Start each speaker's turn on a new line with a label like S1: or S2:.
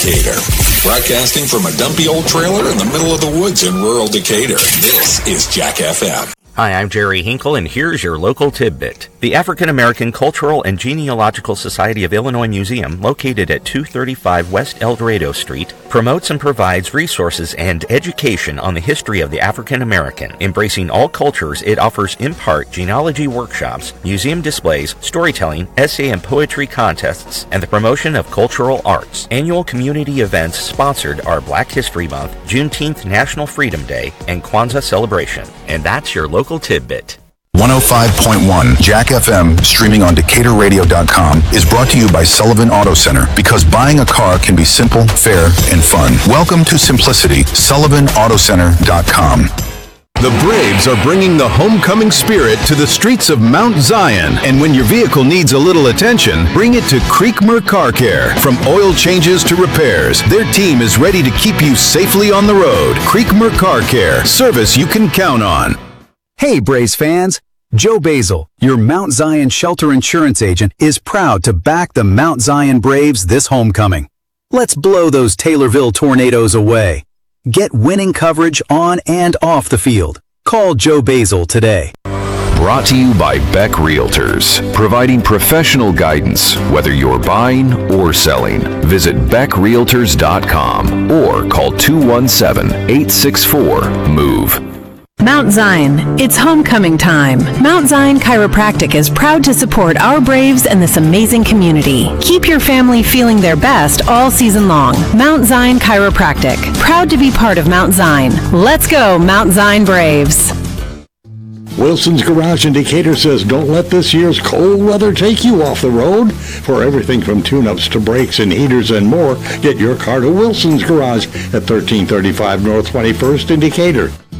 S1: Decatur. Broadcasting from a dumpy old trailer in the middle of the woods in rural Decatur, this is Jack FM.
S2: Hi, I'm Jerry Hinkle, and here's your local tidbit. The African American Cultural and Genealogical Society of Illinois Museum, located at 235 West El Dorado Street, promotes and provides resources and education on the history of the African American. Embracing all cultures, it offers in part genealogy workshops, museum displays, storytelling, essay and poetry contests, and the promotion of cultural arts. Annual community events sponsored are Black History Month, Juneteenth National Freedom Day, and Kwanzaa celebration. And that's your local tidbit.
S3: 105.1 Jack FM, streaming on DecaturRadio.com, is brought to you by Sullivan Auto Center, because buying a car can be simple, fair, and fun. Welcome to simplicity. SullivanAutoCenter.com.
S4: The Braves are bringing the homecoming spirit to the streets of Mount Zion. And when your vehicle needs a little attention, bring it to Creekmer Car Care. From oil changes to repairs, their team is ready to keep you safely on the road. Creekmer Car Care, service you can count on.
S5: Hey Braves fans, Joe Basil, your Mount Zion Shelter Insurance agent, is proud to back the Mount Zion Braves this homecoming. Let's blow those Taylorville tornadoes away. Get winning coverage on and off the field. Call Joe Basil today.
S6: Brought to you by Beck Realtors, providing professional guidance, whether you're buying or selling. Visit BeckRealtors.com or call 217-864-MOVE.
S7: Mount Zion, it's homecoming time. Mount Zion Chiropractic is proud to support our Braves and this amazing community. Keep your family feeling their best all season long. Mount Zion Chiropractic, proud to be part of Mount Zion. Let's go, Mount Zion Braves.
S8: Wilson's Garage in Decatur says, don't let this year's cold weather take you off the road. For everything from tune-ups to brakes and heaters and more, get your car to Wilson's Garage at 1335 North 21st in Decatur.